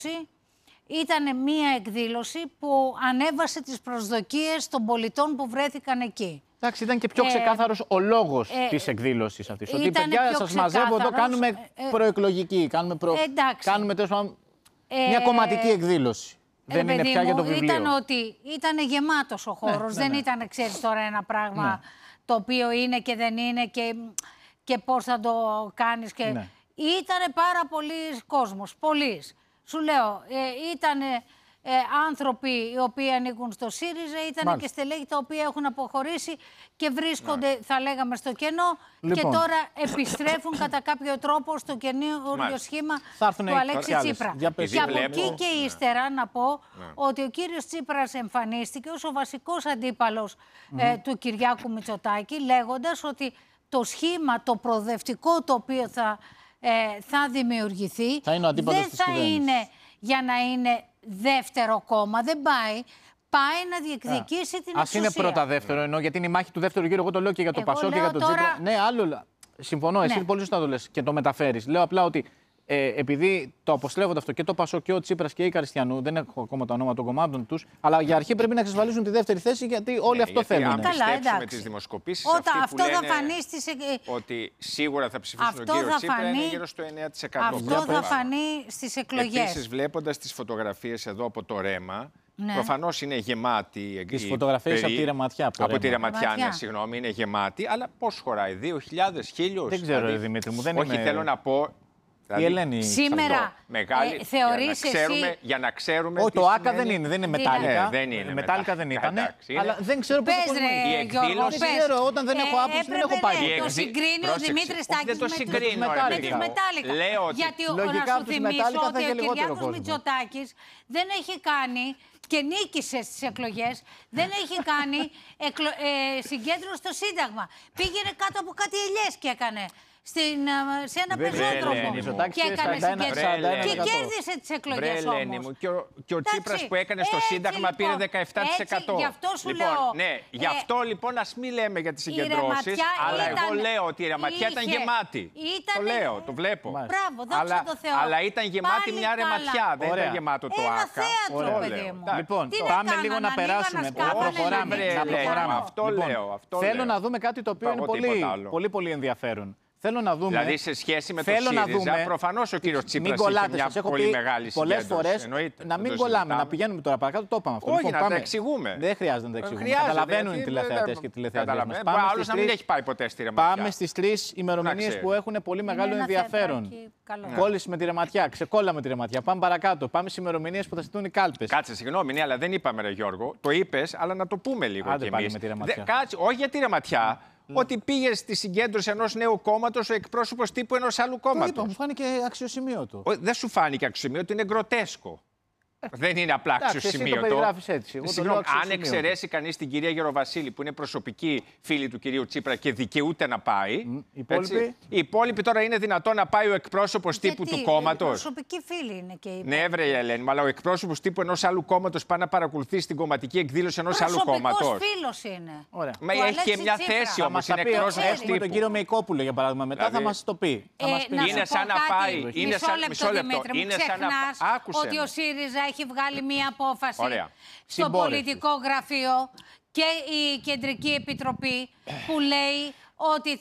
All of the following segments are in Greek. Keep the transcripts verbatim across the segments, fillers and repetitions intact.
ήταν μία εκδήλωση που ανέβασε τις προσδοκίες των πολιτών που βρέθηκαν εκεί. Εντάξει, ήταν και πιο ξεκάθαρος ε, ο λόγος ε, της εκδήλωσης αυτής. Ότι παιδιά, σας μαζεύω εδώ, κάνουμε ε, προεκλογική, κάνουμε, προ... κάνουμε τέλος πάντων ε, μια κομματική εκδήλωση. Ε, δεν είναι πια μου, για το βιβλίο. Ήταν ότι ήταν γεμάτος ο χώρος, ναι, δεν ναι, ναι. ήταν, ξέρεις τώρα, ένα πράγμα ναι. το οποίο είναι και δεν είναι και, και πώς θα το κάνεις. Και... Ναι. Ήτανε πάρα πολλοί κόσμος, πολλοί. Σου λέω, ε, ήτανε... Ε, άνθρωποι οι οποίοι ανήκουν στο ΣΥΡΙΖΑ, ήταν Μάλιστα. και στελέχη τα οποία έχουν αποχωρήσει και βρίσκονται, ναι. θα λέγαμε, στο κενό λοιπόν. και τώρα επιστρέφουν κατά κάποιο τρόπο στο καινούριο σχήμα του Αλέξη Τσίπρα. Και από εκεί και ύστερα να πω ναι. ότι ο κύριος Τσίπρας εμφανίστηκε ως ο βασικός αντίπαλος mm-hmm. ε, του Κυριάκου Μητσοτάκη, λέγοντας ότι το σχήμα, το προοδευτικό το οποίο θα, ε, θα δημιουργηθεί θα είναι δεν θα είναι για να είναι δεύτερο κόμμα, δεν πάει. Πάει να διεκδικήσει yeah. την εξουσία. Ας είναι πρώτα δεύτερο, ενώ γιατί είναι η μάχη του δεύτερου γύρου. Εγώ το λέω και για το Πασό και για τον τώρα... Τσίπρα. Ναι, άλλο. Συμφωνώ, ναι. εσύ πολύ σωστά το λες και το μεταφέρεις. Λέω απλά ότι ε, επειδή το αποσλεύονται αυτό και το Πασό και ο Τσίπρας και η Καριστιανού, δεν έχω ακόμα τα ονόματα των κομμάτων τους, αλλά για αρχή πρέπει να εξασφαλίσουν τη δεύτερη θέση γιατί όλοι ναι, αυτό γιατί θέλουν. Αν πιστέψουμε τις δημοσκοπήσεις, Όταν αυτό που θα λένε φανεί στις... ότι σίγουρα θα ψηφίσουν τον κύριο Τσίπρα φανεί... είναι γύρω στο εννέα τοις εκατό. Αυτό θα φανεί στις εκλογές. Επίσης, βλέποντας τις φωτογραφίες εδώ από το Ρέμα, ναι. προφανώς είναι γεμάτη. Τις φωτογραφίες περί... από τη Ρεματιά. Από, από τη Ρεματιά, ναι, συγγνώμη, είναι γεμάτη. Αλλά πώς χωράει, δύο χιλιάδες, χίλιος. Δεν ξέρω, δηλαδή... Δημήτρη μου, δεν Όχι, είμαι... θέλω να πω. Δηλαδή, η Ελένη. Σήμερα μεγάλη, ε, θεωρείς για να ξέρουμε, εσύ... Για να ξέρουμε Όχι, το ΆΚΑ δεν είναι, δεν είναι μετάλλικα. Ναι, δεν είναι μετάλλικα δεν ήταν. Αλλά δεν ξέρω πώς το η εκδήλωση. Δεν ξέρω, όταν δεν έχω άποψη δεν έχω πάει. Το συγκρίνει ο Δημήτρης Τάκης με τους μετάλλικα. Γιατί να σου θυμίσω ότι ο Κυριάκος Μητσοτάκης δεν έχει κάνει και νίκησε στις εκλογές, δεν έχει κάνει εκλο... ε, συγκέντρωση στο Σύνταγμα. Πήγαινε κάτω από κάτι ελιές και έκανε. Στην, σε ένα πεζόδρομο και έκανε συγκέντρωση και κέρδισε τις εκλογές όμως. Και ο, και ο Τσίπρας που έκανε στο Σύνταγμα λοιπόν, πήρε δεκαεπτά τοις εκατό. Έτσι, γι' αυτό σου λοιπόν, λέω. Ναι, γι' αυτό ε, λοιπόν ας μην λέμε για τις συγκεντρώσεις, αλλά ήταν, εγώ λέω ότι η Ρεματιά ήταν γεμάτη. Ήταν, το λέω, το βλέπω. Μπράβο, δόξα τω Θεώ. Αλλά ήταν γεμάτη μια Ρεματιά, δεν ήταν γεμάτο το ΆΚΑ. Ένα θέατρο, παιδί μου. Λοιπόν, πάμε λίγο να περάσουμε, να προχωράμε. Αυτό λέω. Θέλω να δούμε κάτι το οποίο είναι πολύ πολύ ενδιαφέρον. Θέλω να δούμε. Δηλαδή, σε σχέση με το ΣΥΡΙΖΑ, προφανώς ο κύριος Τσίπρας είχε μια πολύ μεγάλη συγκέντρωση. Πολλές φορές να μην κολλάμε, να πηγαίνουμε τώρα παρακάτω. Το είπαμε αυτό. Όχι, να τα εξηγούμε. Δεν χρειάζεται να τα εξηγούμε. Καταλαβαίνουν οι τηλεθεατές και οι τηλεθεατές μας. Άλλος να μην έχει πάει ποτέ στη Ρεματιά. Πάμε στις τρεις ημερομηνίες που έχουν πολύ μεγάλο ενδιαφέρον. Κόλληση με τη Ρεματιά, ξεκόλλα με τη Ρεματιά. Πάμε παρακάτω. Πάμε στις ημερομηνίες που θα ζητούν οι κάλπες. Κάτσε, συγγνώμη, αλλά δεν είπαμε, ρε Γιώργο. Το είπες, αλλά να το πούμε λίγο κι εμείς. Όχι για τη Ρεματιά. Ότι πήγε στη συγκέντρωση ενός νέου κόμματος ο εκπρόσωπος τύπου ενός άλλου κόμματος. Το είπα, μου φάνηκε αξιοσημείωτο. Δεν σου φάνηκε αξιοσημείωτο, είναι γκροτέσκο. Δεν είναι απλά αξιοσημείωτο. Το περιγράφεις έτσι. Εγώ το λέω αν εξαιρέσει κανείς την κυρία Γεροβασίλη, που είναι προσωπική φίλη του κυρίου Τσίπρα και δικαιούται να πάει. Mm, οι, υπόλοιποι... οι υπόλοιποι τώρα είναι δυνατόν να πάει ο εκπρόσωπος τύπου του κόμματος. Προσωπική φίλη είναι και η. Ναι, βρε Ελένη, αλλά ο εκπρόσωπος τύπου ενός άλλου κόμματος πάει να παρακολουθεί την κομματική εκδήλωση ενός άλλου κόμματος. Προσωπικός φίλος είναι. Ωραία. Μα έχει και μια θέση όμως. Είναι εκπρόσωπος τύπου. Τον κύριο Μεϊκόπουλο για παράδειγμα μετά θα μας το πει. Είναι σαν να πάει. Μισό λεπτό, Δημήτρη, μου ξεχνάς ότι ο ΣΥΡΙΖΑ έχει βγάλει μία απόφαση Ωραία. στο Συμπόρευση. πολιτικό γραφείο και η Κεντρική Επιτροπή που λέει ότι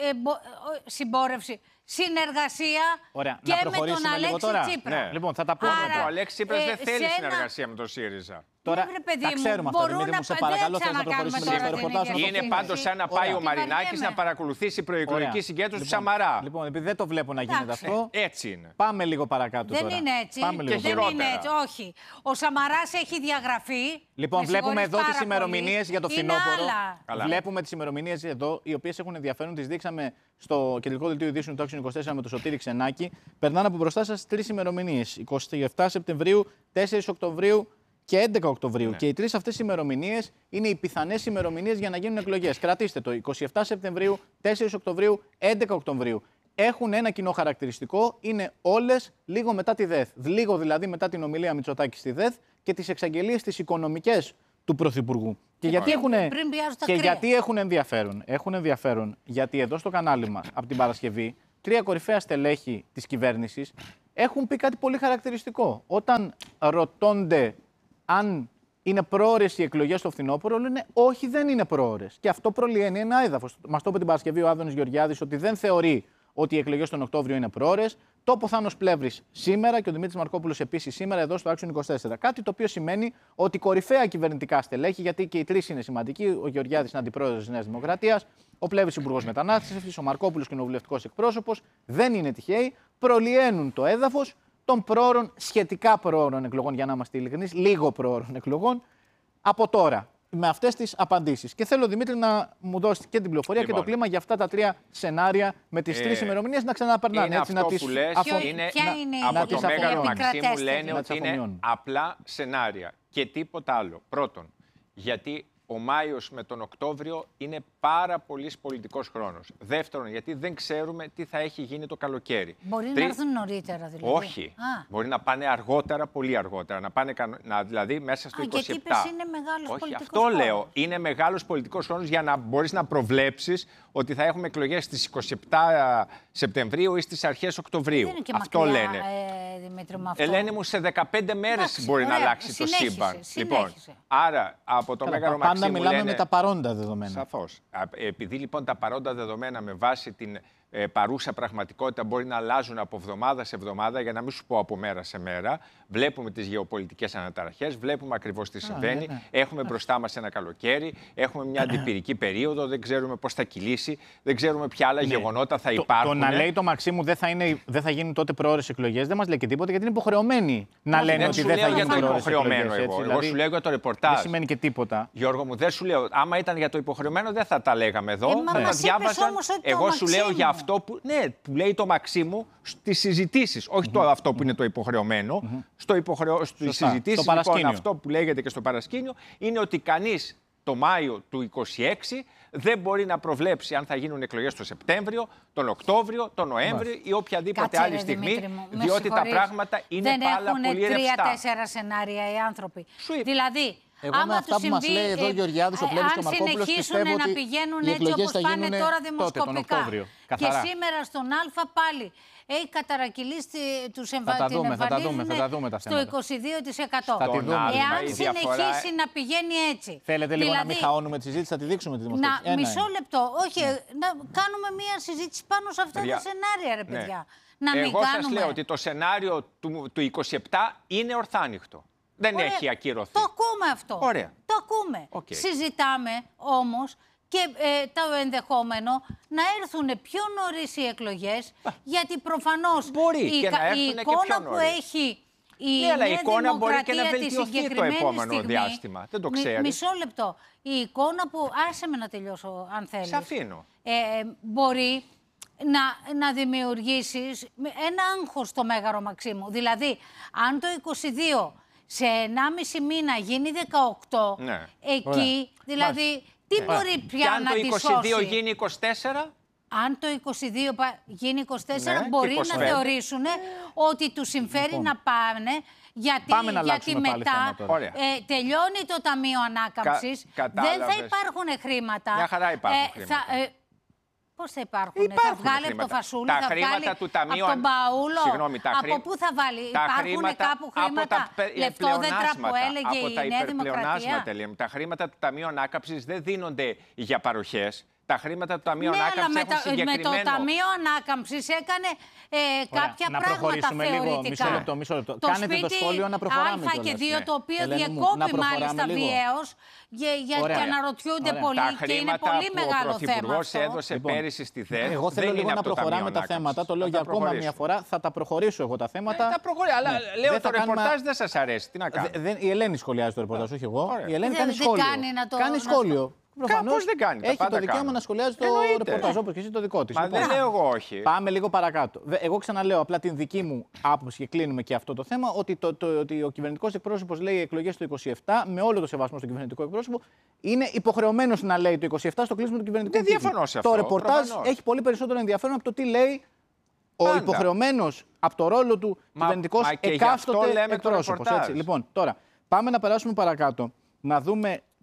συμπόρευση, συνεργασία Ωραία. και με τον Αλέξη Τσίπρα. Ναι. Λοιπόν, θα τα πούμε. Άρα, ο Αλέξη Τσίπρας ε, δεν θέλει ένα... συνεργασία με τον ΣΥΡΙΖΑ. Τώρα ναι, παιδί τα ξέρουμε αυτά, Δημήτρη μου, σε παρακαλώ, θέλω να προχωρήσουμε λίγο στο ρεπορτάζ. Είναι πάντως σαν να πάει ο Μαρινάκης να παρακολουθήσει προεκλογική συγκέντρωση του Σαμαρά. Λοιπόν, επειδή δεν το βλέπω να γίνεται αυτό, έτσι είναι. Πάμε λίγο παρακάτω τώρα. Δεν είναι έτσι. Δεν είναι έτσι, όχι. Ο Σαμαράς έχει διαγραφεί. Λοιπόν, βλέπουμε εδώ τις ημερομηνίες για το φθινόπωρο. Βλέπουμε τις ημερομηνίες εδώ, οι οποίες έχουν ενδιαφέρον. Τις δείξαμε στο κεντρικό δελτίο ειδήσεων του Action είκοσι τέσσερα με το Σωτήρη Ξενάκη. Περνάνε από μπροστά σας τρεις ημερομηνίες. εικοστή εβδόμη Σεπτεμβρίου, τέσσερις Οκτωβρίου και έντεκα Οκτωβρίου. Ναι. Και οι τρεις αυτές ημερομηνίες είναι οι πιθανές ημερομηνίες για να γίνουν εκλογές. Κρατήστε το. εικοστή εβδόμη Σεπτεμβρίου, τέσσερις Οκτωβρίου, έντεκα Οκτωβρίου. Έχουν ένα κοινό χαρακτηριστικό, είναι όλες λίγο μετά τη ΔΕΘ. Λίγο δηλαδή μετά την ομιλία Μητσοτάκη στη ΔΕΘ και τις εξαγγελίες τις οικονομικές του Πρωθυπουργού. Και, γιατί έχουν, και γιατί έχουν ενδιαφέρον. Έχουν ενδιαφέρον γιατί εδώ στο κανάλι μας από την Παρασκευή τρία κορυφαία στελέχη της κυβέρνησης έχουν πει κάτι πολύ χαρακτηριστικό. Όταν ρωτώνται αν είναι πρόωρες οι εκλογές στο φθινόπωρο, λένε όχι, δεν είναι πρόωρες. Και αυτό προλυαίνει ένα έδαφος. Μας το είπε την Παρασκευή ο Άδωνης Γεωργιάδης ότι δεν θεωρεί ότι οι εκλογές τον Οκτώβριο είναι πρόωρες. Το είπε ο Θάνος Πλεύρης σήμερα και ο Δημήτρης Μαρκόπουλος επίσης σήμερα εδώ στο Άξιον είκοσι τέσσερα. Κάτι το οποίο σημαίνει ότι κορυφαία κυβερνητικά στελέχη, γιατί και οι τρεις είναι σημαντικοί, ο Γεωργιάδης είναι αντιπρόεδρος της Νέας Δημοκρατίας, ο Πλεύρης υπουργός μετανάστευσης, ο Μαρκόπουλος κοινοβουλευτικός εκπρόσωπος, δεν είναι τυχαίοι, προλυαίνουν το έδαφος των πρόωρων, σχετικά πρόωρων εκλογών, για να είμαστε ειλικρινείς, λίγο πρόωρων εκλογών, από τώρα. Με αυτές τις απαντήσεις. Και θέλω, Δημήτρη, να μου δώσει και την πληροφορία λοιπόν, και το κλίμα για αυτά τα τρία σενάρια με τις ε, τρεις ημερομηνίες να ξαναπερνάνε. Είναι έτσι, αυτό να τις που λες, αφο... είναι, ποια είναι να, η από το Μέγαρο Μαξίμου λένε να ότι είναι απλά σενάρια και τίποτα άλλο. Πρώτον, γιατί ο Μάιος με τον Οκτώβριο είναι πάρα πολύ πολιτικός χρόνος. Δεύτερον, γιατί δεν ξέρουμε τι θα έχει γίνει το καλοκαίρι. Μπορεί Τρί... να έρθουν νωρίτερα, δηλαδή. Όχι. Α. Μπορεί να πάνε αργότερα, πολύ αργότερα. Να πάνε να, δηλαδή μέσα στο Α, είκοσι επτά. Γιατί είπες είναι μεγάλος Όχι, πολιτικός αυτό χρόνος. λέω. Είναι μεγάλος πολιτικός χρόνος για να μπορείς να προβλέψεις ότι θα έχουμε εκλογές στις είκοσι επτά Σεπτεμβρίου ή στις αρχές Οκτωβρίου. Δεν είναι και αυτό μακριά, λένε. Ε, Δημήτρη, με αυτό. Ελένη μου, σε δεκαπέντε μέρες μπορεί ωραία, να αλλάξει συνέχισε, το σύμπαν. Συνέχισε. Λοιπόν, άρα από το Καλά, Μέγαρο πάντα Μαξίμου μιλάμε λένε... με τα παρόντα δεδομένα. Σαφώς. Επειδή λοιπόν τα παρόντα δεδομένα με βάση την ε, παρούσα πραγματικότητα μπορεί να αλλάζουν από εβδομάδα σε εβδομάδα, για να μην σου πω από μέρα σε μέρα, βλέπουμε τις γεωπολιτικές αναταραχές, βλέπουμε ακριβώς τι συμβαίνει, Α, ναι, ναι. έχουμε μπροστά μας ένα καλοκαίρι, έχουμε μια αντιπυρική περίοδο, δεν ξέρουμε πώς θα κυλήσει, δεν ξέρουμε ποια άλλα ναι. γεγονότα θα το, υπάρχουν. Το να λέει το Μαξίμου δεν θα, είναι, δεν θα γίνουν τότε πρόωρες εκλογές δεν μας λέει και τίποτα, γιατί είναι υποχρεωμένοι να λένε δεν ότι δεν θα γίνουν πρόωρες εκλογές. Εγώ, έτσι, εγώ δηλαδή, σου λέω για το ρεπορτάζ. Δεν σημαίνει και τίποτα. Γιώργο μου, δεν σου λέω. Άμα ήταν για το υποχρεωμένο, δεν θα τα λέγαμε εδώ. Ε, θα ναι. τα διάβαζαν. Εγώ σου λέω για αυτό που. Ναι, που λέει το Μαξίμου στις συζητήσεις. Όχι mm-hmm. το αυτό που είναι το υποχρεωμένο. Mm-hmm. Στο υποχρεω... Στις συζητήσεις, λοιπόν, αυτό που λέγεται και στο παρασκήνιο είναι ότι κανείς το Μάιο του είκοσι έξι δεν μπορεί να προβλέψει αν θα γίνουν εκλογές το Σεπτέμβριο, τον Οκτώβριο, τον Νοέμβριο Μάλιστα. ή οποιαδήποτε Κάτσε, άλλη ρε, στιγμή, μου, διότι τα πράγματα είναι δεν πάρα πολύ ρευστά. Δεν έχουν τρία-τέσσερα σενάρια οι άνθρωποι. Σου... Δηλαδή, Εγώ με αυτά που μας λέει εδώ ο Γεωργιάδης, ο Πλεύρης και ο Μαρκόπουλος, πιστεύω ότι να πηγαίνουν οι έτσι όπως πάνε τώρα δημοσκοπικά. Τότε, τον Οκτώβριο. Και σήμερα στον Α πάλι έχει καταρακυλήσει τους εμβατήρες στο είκοσι δύο τοις εκατό. Εάν συνεχίσει να πηγαίνει έτσι. Θέλετε λίγο να μην χαώνουμε τη συζήτηση, θα τη δείξουμε τη δημοσκόπηση. Μισό λεπτό. Όχι, να κάνουμε μια συζήτηση πάνω σε αυτά τα σενάρια, ρε παιδιά. Εγώ σας λέω ότι το σενάριο του είκοσι επτά είναι ορθάνυχτο. Δεν Ωραία. έχει ακυρωθεί. Το ακούμε αυτό. Ωραία. Το ακούμε. Okay. Συζητάμε όμως και ε, το ενδεχόμενο να έρθουν πιο νωρίς οι εκλογές, γιατί προφανώς μπορεί η, και να η εικόνα που έχει η ναι, αλλά η εικόνα μπορεί και να βελτιωθεί το επόμενο στιγμή, διάστημα. Δεν το ξέρεις. Μισό λεπτό. Η εικόνα που... Άσε με να τελειώσω, αν θέλεις. Σ' αφήνω. Ε, μπορεί... Να, να δημιουργήσεις ένα άγχος στο Μέγαρο Μαξίμου. Δηλαδή, αν το είκοσι δύο σε ενάμιση μήνα γίνει δεκαοκτώ, ναι. εκεί, Ωραία. δηλαδή, Μάλιστα. τι ναι. μπορεί πια να τη σώσει. Και αν το είκοσι δύο γίνει είκοσι τέσσερα... Αν το είκοσι δύο γίνει είκοσι τέσσερα, ναι, μπορεί να θεωρήσουν ότι τους συμφέρει λοιπόν. να πάνε, γιατί, να γιατί μετά ε, τελειώνει το Ταμείο Ανάκαμψης, Κα, δεν θα υπάρχουν χρήματα. Μια χαρά υπάρχουν ε, χρήματα. Θα, ε, Πώς θα υπάρχουν, υπάρχουν θα βγάλει από το φασούλι, τα θα βγάλει του ταμείου... από τον μπαούλο, Συγγνώμη, τα χρή... από πού θα βάλει, τα υπάρχουν χρήματα... κάπου χρήματα, λεπτόδεντρα που έλεγε από η Νέα Δημοκρατία. Τα χρήματα του Ταμείου Ανάκαμψης δεν δίνονται για παροχές. Τα χρήματα του Ταμείου ναι, Ανάκαμψης αλλά έχουν με, συγκεκριμένο... με το Ταμείο Ανάκαμψης έκανε ε, κάποια να πράγματα θεωρητικά. Λίγο, μισό λεπτό, μισό λεπτό. Το Κάνετε το σχόλιο να προχωράμε Α και δύο, ναι. το οποίο Ελένη διεκόπη μου, μάλιστα βιαίως για, για, και αναρωτιούνται Ωραία. πολύ και είναι πολύ μεγάλο θέμα. Ο Πρωθυπουργός έδωσε λοιπόν, πέρυσι στη ΔΕΘ. Εγώ θέλω λίγο να προχωράμε τα θέματα. Το λέω για ακόμα μια φορά. Θα τα προχωρήσω εγώ τα θέματα. Τα προχωρήσω, αλλά λέω το ρεπορτάζ δεν σας αρέσει. Τι να κάνω. Η Ελένη σχολιάζει το ρεπορτάζ, όχι εγώ. Η Ελένη κάνει σχόλιο. Κάνει σχόλιο. Προφανώς δεν κάνει. Έχει το δικαίωμα κάνω. να σχολιάζει το Εννοείται. ρεπορτάζ όπως και εσύ το δικό της. Μα λοιπόν, δεν λέω εγώ όχι. Πάμε λίγο παρακάτω. Εγώ ξαναλέω απλά την δική μου άποψη και κλείνουμε και αυτό το θέμα. Ότι, το, το, ότι ο κυβερνητικός εκπρόσωπος λέει εκλογές το είκοσι επτά, με όλο το σεβασμό στον κυβερνητικό εκπρόσωπο, είναι υποχρεωμένος να λέει το είκοσι επτά στο κλείσιμο του κυβερνητικού εκπρόσωπου. Δεν διαφωνώ σε αυτό. Το ρεπορτάζ προφανώς. έχει πολύ περισσότερο ενδιαφέρον από το τι λέει Πάντα. ο υποχρεωμένος από το ρόλο του κυβερνητικός εκάστοτε εκπρόσωπος. Λοιπόν, τώρα πάμε να περάσουμε παρακάτω. Να δούμε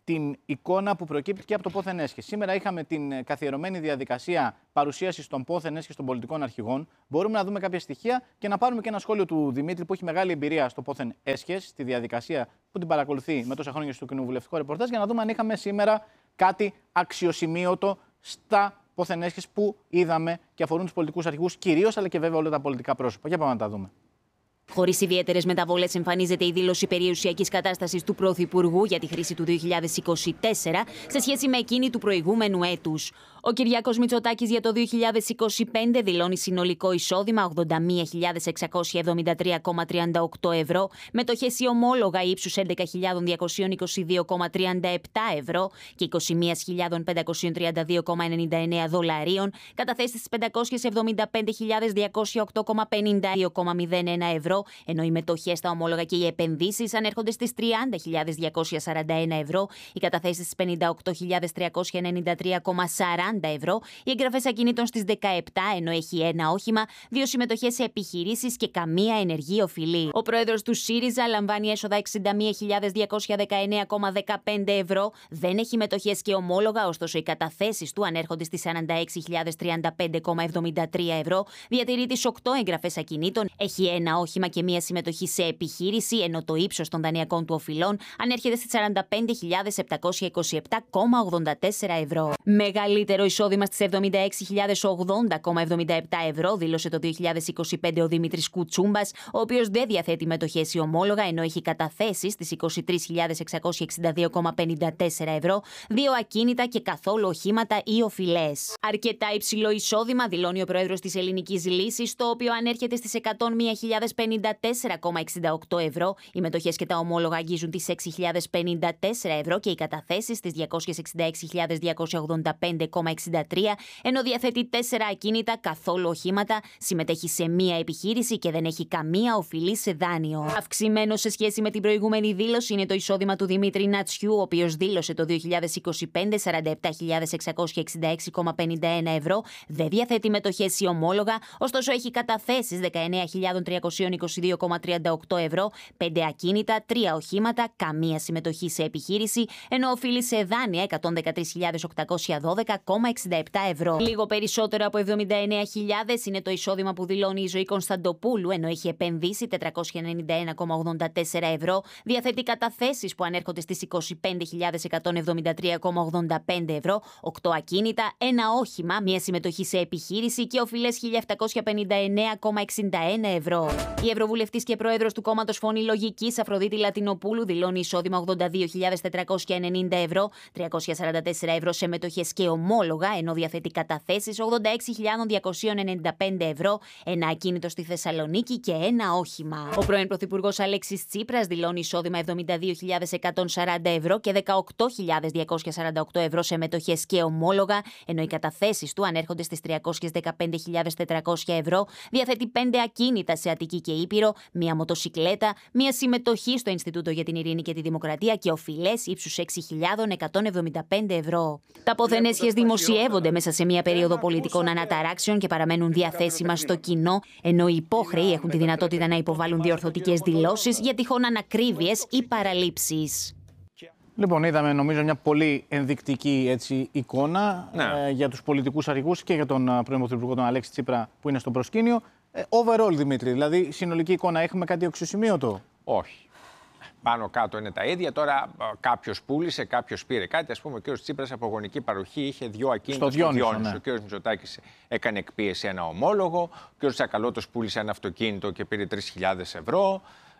την εικόνα που προκύπτει και από το πόθεν έσχε. Σήμερα είχαμε την καθιερωμένη διαδικασία παρουσίασης των πόθεν έσχε των πολιτικών αρχηγών. Μπορούμε να δούμε κάποια στοιχεία και να πάρουμε και ένα σχόλιο του Δημήτρη, που έχει μεγάλη εμπειρία στο πόθεν έσχε, στη διαδικασία που την παρακολουθεί με τόσα χρόνια στο κοινοβουλευτικό ρεπορτάζ, για να δούμε αν είχαμε σήμερα κάτι αξιοσημείωτο στα πόθεν έσχε που είδαμε και αφορούν τους πολιτικούς αρχηγούς κυρίως, αλλά και βέβαια όλα τα πολιτικά πρόσωπα. Για πάμε να τα δούμε. Χωρίς ιδιαίτερες μεταβολές εμφανίζεται η δήλωση περιουσιακής κατάστασης του Πρωθυπουργού για τη χρήση του δύο χιλιάδες είκοσι τέσσερα σε σχέση με εκείνη του προηγούμενου έτους. Ο Κυριάκος Μητσοτάκης για το δύο χιλιάδες είκοσι πέντε δηλώνει συνολικό εισόδημα ογδόντα μία χιλιάδες εξακόσια εβδομήντα τρία κόμμα τριάντα οκτώ ευρώ, μετοχές ή ομόλογα ύψους έντεκα χιλιάδες διακόσια είκοσι δύο κόμμα τριάντα επτά ευρώ και είκοσι μία χιλιάδες πεντακόσια τριάντα δύο κόμμα ενενήντα εννέα δολαρίων, καταθέσεις πεντακόσιες εβδομήντα πέντε χιλιάδες διακόσια οκτώ κόμμα πενήντα δύο ένα ευρώ, ενώ οι μετοχές, τα ομόλογα και οι επενδύσεις ανέρχονται στις τριάντα χιλιάδες διακόσια σαράντα ένα ευρώ, οι καταθέσεις στις πενήντα οκτώ χιλιάδες τριακόσια ενενήντα τρία κόμμα σαράντα ευρώ, οι εγγραφές ακινήτων στις δεκαεπτά, ενώ έχει ένα όχημα, δύο συμμετοχές σε επιχειρήσεις και καμία ενεργή οφειλή. Ο πρόεδρος του ΣΥΡΙΖΑ λαμβάνει έσοδα εξήντα μία χιλιάδες διακόσια δεκαεννέα κόμμα δεκαπέντε ευρώ, δεν έχει μετοχές και ομόλογα, ωστόσο οι καταθέσεις του ανέρχονται στις σαράντα έξι χιλιάδες τριάντα πέντε κόμμα εβδομήντα τρία ευρώ, διατηρεί τις οκτώ εγγραφές ακινήτων, έχει ένα όχημα και μία συμμετοχή σε επιχείρηση, ενώ το ύψος των δανειακών του οφειλών ανέρχεται στις σαράντα πέντε χιλιάδες επτακόσια είκοσι επτά κόμμα ογδόντα τέσσερα ευρώ. Μεγαλύτερο εισόδημα στις εβδομήντα έξι χιλιάδες ογδόντα κόμμα εβδομήντα επτά ευρώ δήλωσε το δύο χιλιάδες είκοσι πέντε ο Δημήτρης Κουτσούμπας, ο οποίος δεν διαθέτει μετοχές ή ομόλογα, ενώ έχει καταθέσεις στις είκοσι τρεις χιλιάδες εξακόσια εξήντα δύο κόμμα πενήντα τέσσερα ευρώ, δύο ακίνητα και καθόλου οχήματα ή οφειλές. Αρκετά υψηλό εισόδημα δηλώνει ο πρόεδρος της Ελληνικής Λύσης, το οποίο ανέρχεται στις εκατόν μία χιλιάδες πενήντα τέσσερα κόμμα εξήντα οκτώ ευρώ, οι μετοχές και τα ομόλογα αγγίζουν τις έξι χιλιάδες πενήντα τέσσερα ευρώ και οι καταθέσεις στις διακόσιες εξήντα έξι χιλιάδες διακόσια ογδόντα πέντε κόμμα εξήντα τρία, ενώ διαθέτει τέσσερα ακίνητα, καθόλου οχήματα, συμμετέχει σε μία επιχείρηση και δεν έχει καμία οφειλή σε δάνειο. Αυξημένο σε σχέση με την προηγούμενη δήλωση είναι το εισόδημα του Δημήτρη Νατσιού, ο οποίος δήλωσε το δύο χιλιάδες είκοσι πέντε σαράντα επτά χιλιάδες εξακόσια εξήντα έξι κόμμα πενήντα ένα ευρώ, δεν διαθέτει μετοχές ή ομόλογα, ωστόσο έχει καταθέσεις δεκαεννέα χιλιάδες τριακόσια είκοσι δύο κόμμα τριάντα οκτώ ευρώ, πέντε ακίνητα, τρία οχήματα, καμία συμμετοχή σε επιχείρηση, ενώ οφείλει σε δάνεια εκατόν δεκατρείς χιλιάδες οκτακόσια δώδεκα κόμμα εξήντα επτά ευρώ. Λίγο περισσότερο από εβδομήντα εννέα χιλιάδες είναι το εισόδημα που δηλώνει η Ζωή Κωνσταντοπούλου, ενώ έχει επενδύσει τετρακόσια ενενήντα ένα κόμμα ογδόντα τέσσερα ευρώ, διαθέτει καταθέσεις που ανέρχονται στις είκοσι πέντε χιλιάδες εκατόν εβδομήντα τρία κόμμα ογδόντα πέντε ευρώ, οκτώ ακίνητα, ένα όχημα, μία συμμετοχή σε επιχείρηση και οφειλές χίλια επτακόσια πενήντα εννέα κόμμα εξήντα ένα ευρώ. Η Ευρωβουλευτής και πρόεδρος του κόμματος Φωνή Λογικής, Αφροδίτη Λατινοπούλου, δηλώνει εισόδημα ογδόντα δύο χιλιάδες τετρακόσια ενενήντα ευρώ, τριακόσια σαράντα τέσσερα ευρώ σε μετοχές και ομόλογα, ενώ διαθέτει καταθέσεις ογδόντα έξι χιλιάδες διακόσια ενενήντα πέντε ευρώ, ένα ακίνητο στη Θεσσαλονίκη και ένα όχημα. Ο πρώην Πρωθυπουργός Αλέξης Τσίπρας δηλώνει εισόδημα εβδομήντα δύο χιλιάδες εκατόν σαράντα ευρώ και δεκαοκτώ χιλιάδες διακόσια σαράντα οκτώ ευρώ σε μετοχές και ομόλογα, ενώ οι καταθέσεις του ανέρχονται στις τριακόσιες δεκαπέντε χιλιάδες τετρακόσια ευρώ, διαθέτει πέντε ακίνητα σε Αττική και Ήπειρο, μία μοτοσικλέτα, μία συμμετοχή στο Ινστιτούτο για την Ειρήνη και τη Δημοκρατία και οφειλές ύψους έξι χιλιάδες εκατόν εβδομήντα πέντε ευρώ. Τα πόθεν έσχες δημοσιεύονται μέσα σε μία περίοδο πολιτικών αναταράξεων και παραμένουν διαθέσιμα στο κοινό, ενώ οι υπόχρεοι έχουν τη δυνατότητα να υποβάλουν διορθωτικές δηλώσεις για τυχόν ανακρίβειες ή παραλήψεις. Λοιπόν, είδαμε νομίζω μια πολύ ενδεικτική έτσι, εικόνα ναι. ε, για τους πολιτικούς αρχηγούς και για τον πρώην Πρωθυπουργό τον Αλέξη Τσίπρα που είναι στο προσκήνιο. Ε, overall, Δημήτρη, δηλαδή συνολική εικόνα, έχουμε κάτι αξιοσημείωτο? Όχι. Πάνω κάτω είναι τα ίδια. Τώρα κάποιος πούλησε, κάποιος πήρε κάτι. Ας πούμε, ο κ. Τσίπρας από γονική παροχή είχε δυο ακίνητα στο Διόνυσο. Ναι. Ο κ. Μητσοτάκης έκανε εκπίεση ένα ομόλογο. Ο κ. Τσακαλώτος πούλησε ένα αυτοκίνητο και πήρε τρεις χιλιάδες ευρώ.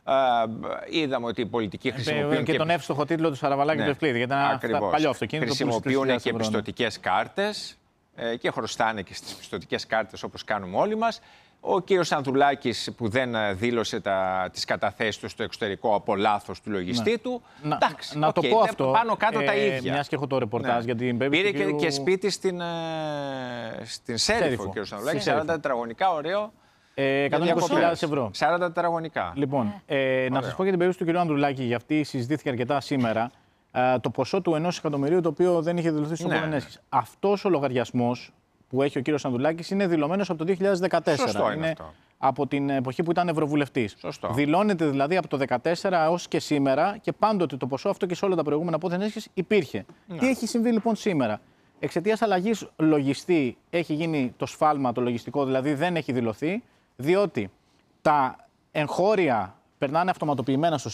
Uh, είδαμε ότι οι πολιτικοί χρησιμοποιούν. Ε, και, και τον εύστοχο τίτλο του Σαραβαλάκη ναι, του Ευκλήδη. Γιατί ένα παλιό αυτοκίνητο. Χρησιμοποιούν και πιστωτικές κάρτες ε, και χρωστάνε και στις πιστωτικές κάρτες όπως κάνουμε όλοι μας. Ο κύριος Ανδρουλάκης που δεν δήλωσε τα, τις καταθέσεις του στο εξωτερικό από λάθος του λογιστή ναι. του. Να, εντάξει, να okay, το πω αυτό. Πάνω κάτω ε, τα ίδια. Μιας και έχω το ρεπορτάζ ναι. για την Πήρε και, κύριου... και σπίτι στην, ε, στην Σέριφο ο κύριος Ανδρουλάκης. σαράντα τετραγωνικά, ωραίο. Ε, εκατόν είκοσι χιλιάδες ευρώ. σαράντα τετραγωνικά. Λοιπόν, ε, να σας πω για την περίπτωση του κ. Ανδρουλάκη, για αυτή συζητήθηκε αρκετά σήμερα. Ε, το ποσό του ενός εκατομμυρίου το οποίο δεν είχε δηλωθεί στο πόθεν έσχες. Αυτός ο λογαριασμός που έχει ο κ. Ανδρουλάκης είναι δηλωμένος από το δύο χιλιάδες δεκατέσσερα. Σωστό είναι, είναι αυτό. από την εποχή που ήταν ευρωβουλευτής. Σωστό. Δηλώνεται δηλαδή από το δύο χιλιάδες δεκατέσσερα έως και σήμερα και πάντοτε το ποσό αυτό και σε όλα τα προηγούμενα πόθεν ενίσχυση υπήρχε. Ναι. Τι έχει συμβεί λοιπόν σήμερα? Εξαιτίας αλλαγής λογιστή έχει γίνει το σφάλμα το λογιστικό, δηλαδή δεν έχει δηλωθεί, διότι τα εγχώρια περνάνε αυτοματοποιημένα στο